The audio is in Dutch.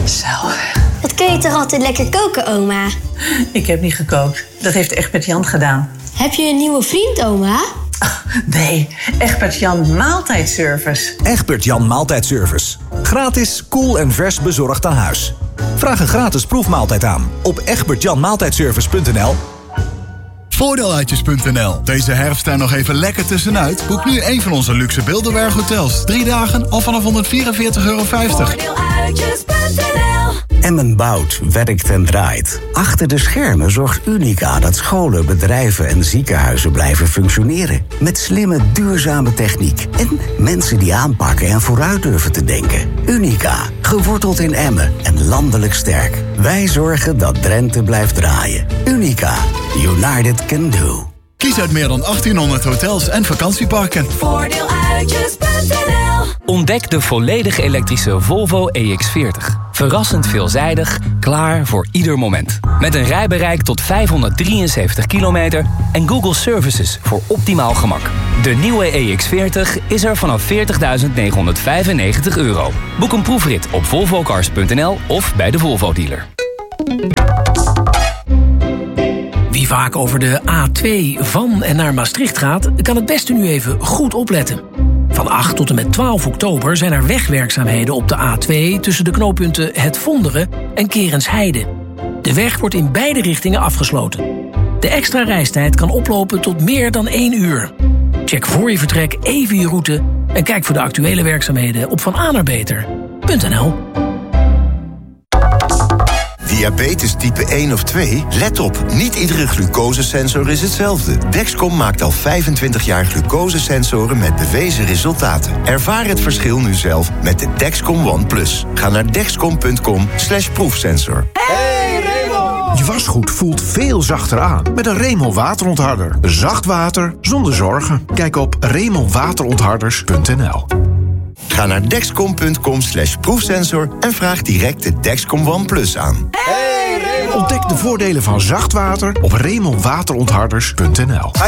Zo. Wat kun je toch altijd lekker koken, oma? Ik heb niet gekookt. Dat heeft Egbert Jan gedaan. Heb je een nieuwe vriend, oma? Nee, Egbert Jan Maaltijdservice. Egbert Jan Maaltijdservice. Gratis, koel en vers bezorgd aan huis. Vraag een gratis proefmaaltijd aan op egbertjanmaaltijdservice.nl. Voordeeluitjes.nl. Deze herfst daar nog even lekker tussenuit? Boek nu een van onze luxe Bilderberg-hotels. 3 dagen al vanaf €144,50. Emmen bouwt, werkt en draait. Achter de schermen zorgt Unica dat scholen, bedrijven en ziekenhuizen blijven functioneren. Met slimme, duurzame techniek. En mensen die aanpakken en vooruit durven te denken. Unica, geworteld in Emmen en landelijk sterk. Wij zorgen dat Drenthe blijft draaien. Unica, United can do. Kies uit meer dan 1800 hotels en vakantieparken. Voordeeluitjes.nl. Ontdek de volledig elektrische Volvo EX40. Verrassend veelzijdig, klaar voor ieder moment. Met een rijbereik tot 573 kilometer en Google Services voor optimaal gemak. De nieuwe EX40 is er vanaf €40.995. Boek een proefrit op volvocars.nl of bij de Volvo-dealer. Wie vaak over de A2 van en naar Maastricht gaat, kan het beste nu even goed opletten. Van 8 tot en met 12 oktober zijn er wegwerkzaamheden op de A2 tussen de knooppunten Het Vonderen en Kerensheide. De weg wordt in beide richtingen afgesloten. De extra reistijd kan oplopen tot meer dan 1 uur. Check voor je vertrek even je route en kijk voor de actuele werkzaamheden op vananerbeter.nl. Diabetes type 1 of 2? Let op, niet iedere glucosesensor is hetzelfde. Dexcom maakt al 25 jaar glucosesensoren met bewezen resultaten. Ervaar het verschil nu zelf met de Dexcom One Plus. Ga naar dexcom.com/proefsensor. Hey Raymond! Je wasgoed voelt veel zachter aan met een Raymond wateronthouder. Zacht water zonder zorgen. Kijk op RaymondWaterontharders.nl. Ga naar dexcom.com/proefsensor en vraag direct de Dexcom One Plus aan. Ontdek de voordelen van zacht water op RaymondWaterontharders.nl.